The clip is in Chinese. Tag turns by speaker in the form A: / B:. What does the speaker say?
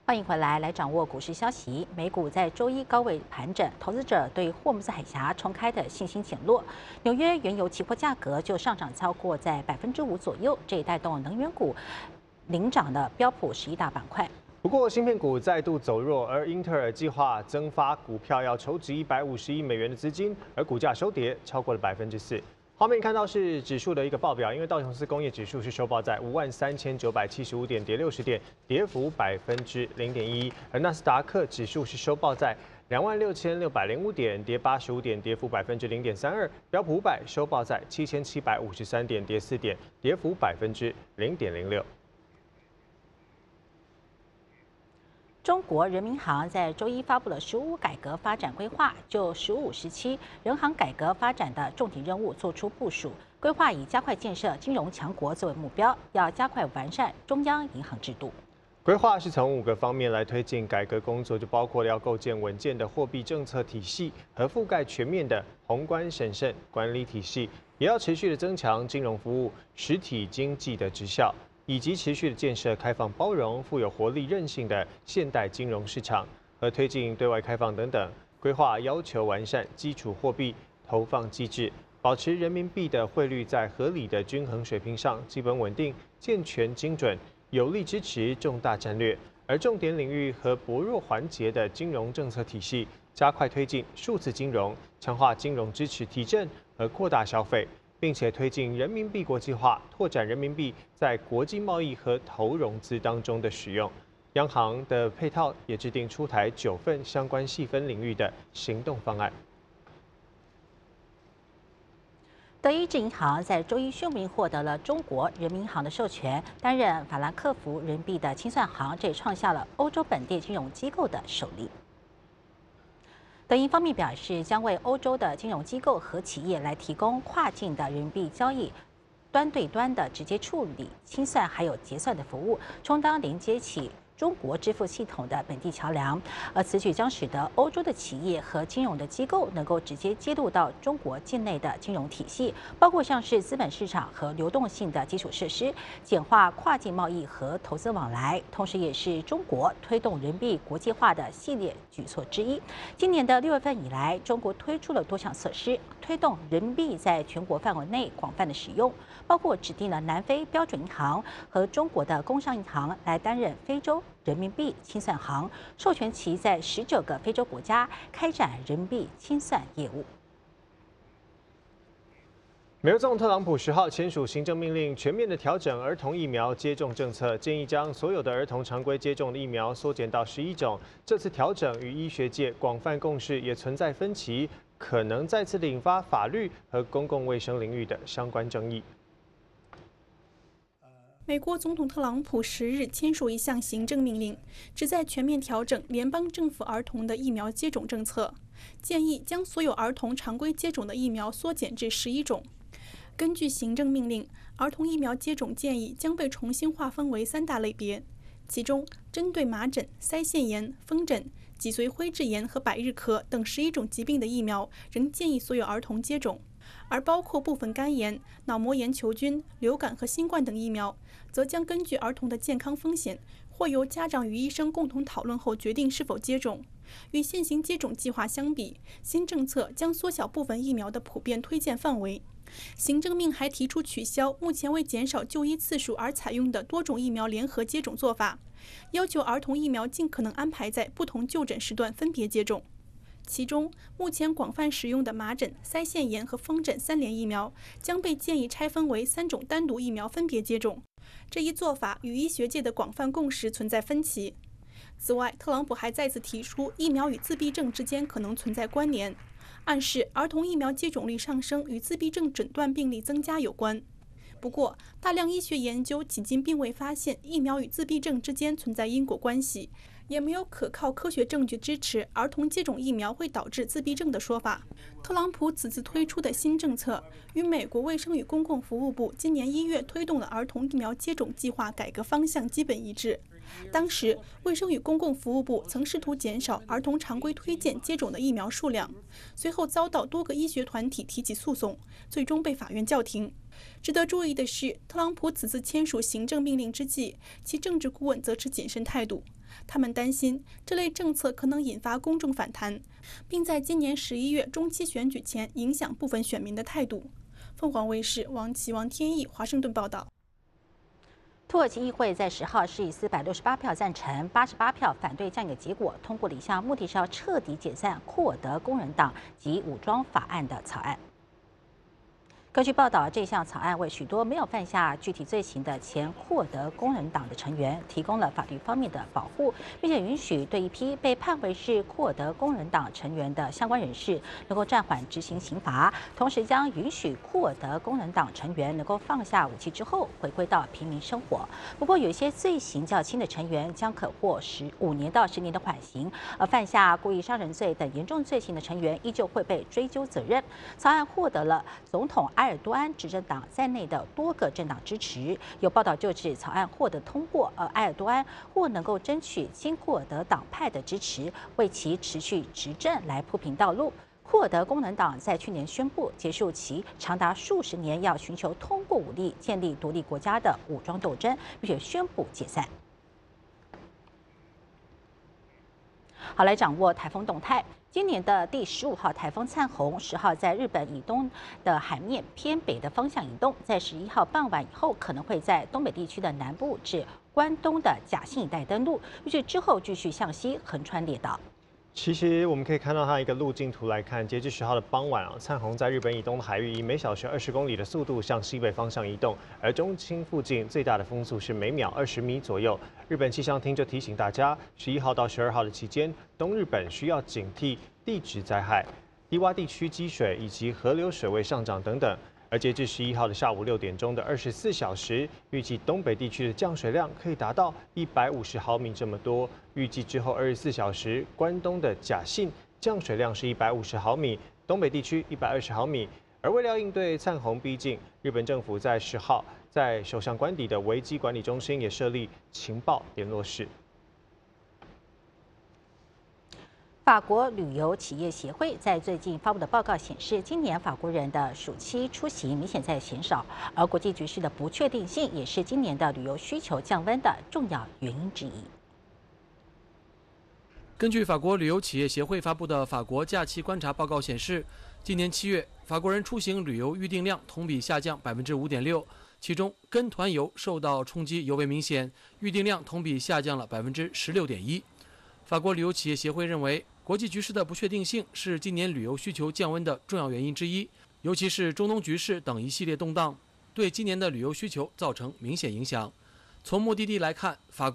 A: 欢迎回来，来掌握股市消息。美股在周一高位盘整，投资者对霍姆兹海峡重开的信心减弱。纽约原油期货价格就上涨超过在5%左右，这也带动能源股领涨的标普11大板块。
B: 不过，芯片股再度走弱，而英特尔计划增发股票要筹集150亿美元的资金，而股价收跌超过了4%。画面看到是指数的一个报表，因为道琼斯工业指数是收报在53975点，跌60点，跌幅0.1%；而纳斯达克指数是收报在26605点，跌85点，跌幅0.32%；标普500收报在7753点，跌4点，跌幅0.06%。
A: 中国人民行在周一发布了15改革发展规划，就15、17人行改革发展的重点任务做出部署。规划以加快建设金融强国作为目标，要加快完善中央银行制度。
B: 规划是从5个方面来推进改革工作，就包括了要构建稳健的货币政策体系和覆盖全面的宏观审慎管理体系，也要持续的增强金融服务实体经济的质效。以及持续的建设开放、包容、富有活力、韧性的现代金融市场，和推进对外开放等等。规划要求完善基础货币投放机制，保持人民币的汇率在合理的均衡水平上基本稳定、健全精准，有力支持重大战略。而重点领域和薄弱环节的金融政策体系，加快推进数字金融，强化金融支持提振和扩大消费。并且推进人民币国际化，拓展人民币在国际贸易和投融资当中的使用。央行的配套也制定出台9份相关细分领域的行动方案。
A: 德意志银行在周一宣布获得了中国人民银行的授权，担任法兰克福人民币的清算行，这也创下了欧洲本地金融机构的首例。德银方面表示，将为欧洲的金融机构和企业来提供跨境的人民币交易端对端的直接处理、清算还有结算的服务，充当连接起中国支付系统的本地桥梁，而此举将使得欧洲的企业和金融的机构能够直接接入到中国境内的金融体系，包括像是资本市场和流动性的基础设施，简化跨境贸易和投资往来，同时也是中国推动人民币国际化的系列举措之一。今年的6月份以来，中国推出了多项措施，推动人民币在全国范围内广泛的使用，包括指定了南非标准银行和中国的工商银行来担任非洲人民币清算行，授权其在19个非洲国家开展人民币清算业务。
B: 美国总统特朗普10号签署行政命令，全面的调整儿童疫苗接种政策，建议将所有的儿童常规接种的疫苗缩减到11种。这次调整与医学界广泛共识，也存在分歧，可能再次引发法律和公共卫生领域的相关争议。
C: 美国总统特朗普10日签署一项行政命令，旨在全面调整联邦政府儿童的疫苗接种政策，建议将所有儿童常规接种的疫苗缩减至11种。根据行政命令，儿童疫苗接种建议将被重新划分为3大类别，其中针对麻疹、腮腺炎、风疹、脊髓灰质炎和百日咳等11种疾病的疫苗仍建议所有儿童接种，而包括部分肝炎、脑膜炎球菌、流感和新冠等疫苗，则将根据儿童的健康风险，或由家长与医生共同讨论后决定是否接种。与现行接种计划相比，新政策将缩小部分疫苗的普遍推荐范围。行政命还提出取消目前为减少就医次数而采用的多种疫苗联合接种做法，要求儿童疫苗尽可能安排在不同就诊时段分别接种。其中，目前广泛使用的麻疹、腮腺炎和风疹3联疫苗将被建议拆分为3种单独疫苗分别接种。这一做法与医学界的广泛共识存在分歧。此外，特朗普还再次提出疫苗与自闭症之间可能存在关联，暗示儿童疫苗接种率上升与自闭症诊断病例增加有关。不过，大量医学研究迄今并未发现疫苗与自闭症之间存在因果关系，也没有可靠科学证据支持儿童接种疫苗会导致自闭症的说法。特朗普此次推出的新政策与美国卫生与公共服务部今年1月推动的儿童疫苗接种计划改革方向基本一致。当时，卫生与公共服务部曾试图减少儿童常规推荐接种的疫苗数量，随后遭到多个医学团体提起诉讼，最终被法院叫停。 值得注意的是，特朗普此次签署行政命令之际，其政治顾问则持谨慎态度。他们担心这类政策可能引发公众反弹，并在今年11月中期选举前影响部分选民的态度。凤凰卫视王天意华盛顿报道。
A: 土耳其议会在10号是以468票赞成、88票反对这样一个结果，通过了一项目的是要彻底解散库尔德工人党及武装法案的草案。根据报道，这项草案为许多没有犯下具体罪行的前库尔德工人党的成员提供了法律方面的保护，并且允许对一批被判为是库尔德工人党成员的相关人士能够暂缓执行刑罚，同时将允许库尔德工人党成员能够放下武器之后回归到平民生活。不过，有一些罪行较轻的成员将可获5年到10年的缓刑，而犯下故意杀人罪等严重罪行的成员依旧会被追究责任。草案获得了总统埃尔多安执政党在内的多个政党支持。有报道就指草案获得通过，而埃尔多安或能够争取亲库尔德党派的支持，为其持续执政来铺平道路。库尔德工人党在去年宣布结束其长达数十年要寻求通过武力建立独立国家的武装斗争，并且宣布解散。好，来掌握台风动态。今年的第15号台风灿鸿10号在日本以东的海面偏北的方向移动，在11号傍晚以后可能会在东北地区的南部至关东的甲信一带登陆，预计之后继续向西横穿列岛。
B: 其实我们可以看到它一个路径图来看，截至10号的傍晚灿鸿在日本以东的海域以每小时20公里的速度向西北方向移动，而中心附近最大的风速是每秒20米左右。日本气象厅就提醒大家，11号到12号的期间，东日本需要警惕地质灾害、低洼地区积水以及河流水位上涨等等。而截至11号的下午6点钟的24小时，预计东北地区的降水量可以达到150毫米这么多。预计之后24小时，关东的甲信降水量是150毫米，东北地区120毫米。而为了应对灿鸿逼近，日本政府在10号在首相官邸的危机管理中心也设立情报联络室。
A: 法国旅游企业协会在最近发布的报告显示，今年法国人的暑期出行明显在减少，而国际局势的不确定性也是今年的旅游需求降温的重要原因之一。
D: 根据法国旅游企业协会发布的法国假期观察报告显示，今年7月，法国人出行旅游预订量同比下降5.6%，其中跟团游受到冲击尤为明显，预订量同比下降了16.1%。法国旅游企业协会认为，国际局势的不确定性是今年旅游需求降温的重要原因之一，尤其是中东局势等一系列动荡，对今年的旅游需求造成明显影响。从目的地来看，法国